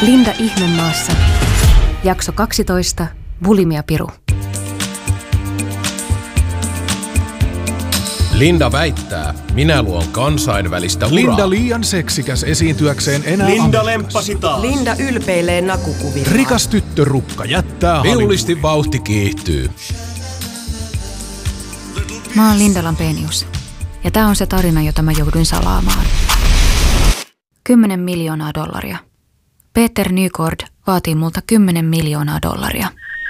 Linda Ihmemaassa. Jakso 12. Bulimia Piru. Linda väittää, minä luon kansainvälistä uraa. Linda liian seksikäs esiintyäkseen enää Linda lemppasi taas. Linda ylpeilee nakukuvilla. Rikas tyttörukka jättää Viulisti vauhti kiihtyy. Mä oon Linda Lampenius. Ja tää on se tarina, jota mä jouduin salaamaan. 10 miljoonaa dollaria. Peter Nygård vaatii multa 10 miljoonaa dollaria.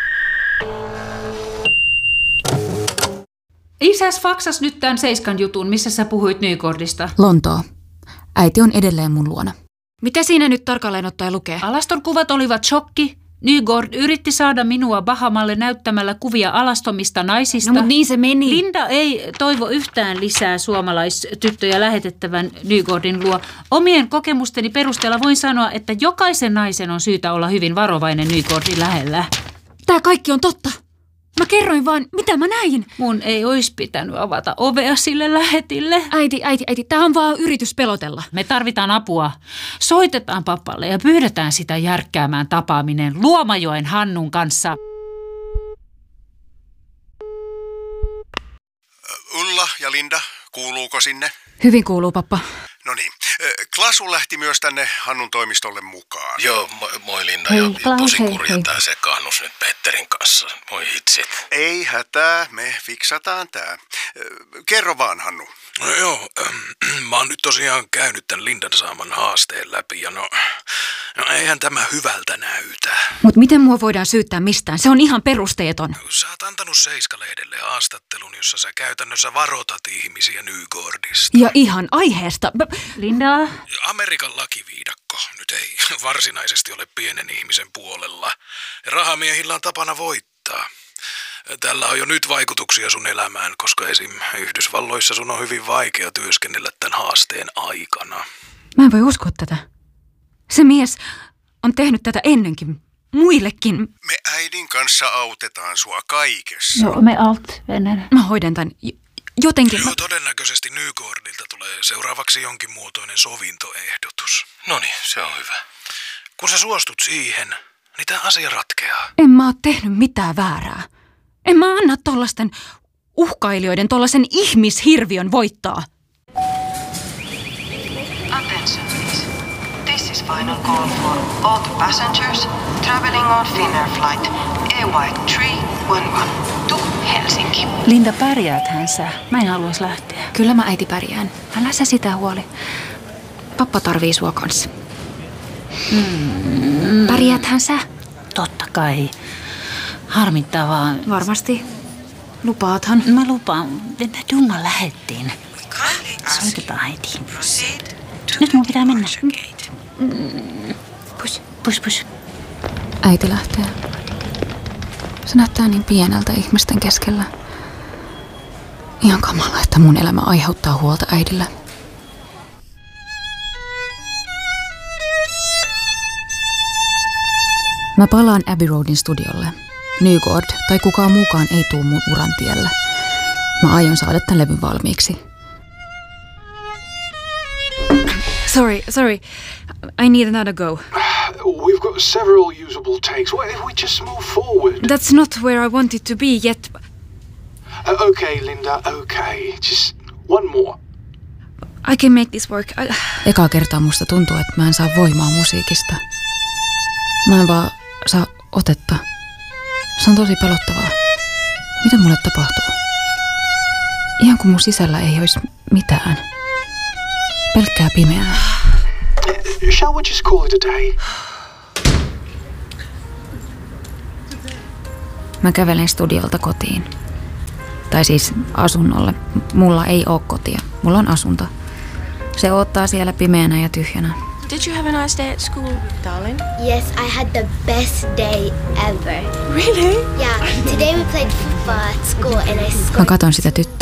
Isäs faksas nyt tämän Seiskan jutun, missä sä puhuit Nygårdista. Lontoo. Äiti on edelleen mun luona. Mitä siinä nyt tarkalleen ottaen lukee? Alaston kuvat olivat shokki. Nygård yritti saada minua Bahamalle näyttämällä kuvia alastomista naisista. No, mutta niin se meni. Linda ei toivo yhtään lisää suomalaistyttöjä lähetettävän Nygårdin luo. Omien kokemusteni perusteella voin sanoa, että jokaisen naisen on syytä olla hyvin varovainen Nygårdin lähellä. Tää kaikki on totta. Mä kerroin vaan, mitä mä näin. Mun ei olisi pitänyt avata ovea sille lähetille. Äiti, tää on vaan yritys pelotella. Me tarvitaan apua. Soitetaan papalle ja pyydetään sitä järkkäämään tapaaminen Luomajoen Hannun kanssa. Ulla ja Linda, kuuluuko sinne? Hyvin kuuluu, pappa. No niin. Klasu lähti myös tänne Hannun toimistolle mukaan. Joo, moi Linda. Hei, ja Klaus, tosi hei, kurja hei. tää sekaannus nyt Petterin kanssa. Moi hitsit. Ei hätää, me fiksataan tää. Kerro vaan, Hannu. No joo, mä oon nyt tosiaan käynyt tän Lindan saaman haasteen läpi ja no eihän tämä hyvältä näytä. Mut miten mua voidaan syyttää mistään? Se on ihan perusteeton. Sä oot antanut Seiska-lehdelle haastattelun, jossa sä käytännössä varoitat ihmisiä Nygårdista. Ja ihan aiheesta. Linda? Amerikan lakiviidakko nyt ei varsinaisesti ole pienen ihmisen puolella. Rahamiehillä on tapana voittaa. Tällä on jo nyt vaikutuksia sun elämään, koska esim. Yhdysvalloissa sun on hyvin vaikea työskennellä tämän haasteen aikana. Mä en voi uskoa tätä. Se mies on tehnyt tätä ennenkin. Muillekin. Me äidin kanssa autetaan sua kaikessa. Joo, me auttaa. Mä hoidan tän jotenkin. Joo, todennäköisesti Nygårdilta tulee seuraavaksi jonkin muotoinen sovintoehdotus. Noniin, se on hyvä. Kun sä suostut siihen, niin tää asia ratkeaa. En mä oo tehnyt mitään väärää. En mä anna tollasten uhkailijoiden, tollasen ihmishirviön voittaa. Attention please. This is final call for all the passengers traveling on Finnair flight EY311 to Helsinki. Linda, pärjääthän sä? Mä en haluais lähteä. Kyllä mä äiti pärjään. Älä sä sitä huoli. Pappa tarvii sua kanssa. Pärjääthän sä? Totta kai. Harmittaa vaan. Varmasti. Lupaathan. Mä lupaan, että Dunga lähettiin. Soitetaan äitiin. Nyt mun pitää mennä. Pus. Äiti lähtee. Se näyttää niin pieneltä ihmisten keskellä. Ihan kamala, että mun elämä aiheuttaa huolta äidille. Mä palaan Abbey Roadin studiolle. Nygård tai kukaan muukaan ei tuu mun uran tielle. Mä aion saada tän levyn valmiiksi. Sorry. I need another go. We've got several usable takes. What if we just move forward? That's not where I wanted to be yet. Okay, Linda, okay. Just one more. I can make this work. Ekaa kertaa musta tuntuu, että mä en saa voimaa musiikista. Mä en vaan saa otetta. Se on tosi pelottavaa. Mitä mulle tapahtuu? Ihan kuin mun sisällä ei olisi mitään. Pelkkää pimeää. Shall we just call it a day? Mä kävelen studiolta kotiin. Tai siis asunnolle. Mulla ei oo kotia. Mulla on asunto. Se odottaa siellä pimeänä ja tyhjänä. Did you have a nice day at school, darling? Yes, I had the best day ever. Really? Yeah, today we played football at school and I Mä scored. katon sitä tyttöä.